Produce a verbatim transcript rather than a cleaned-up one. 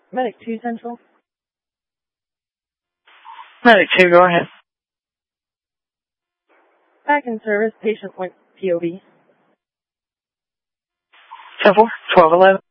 Medic two Central. Medic two, go ahead. Back in service, patient went P O V. ten four, twelve eleven.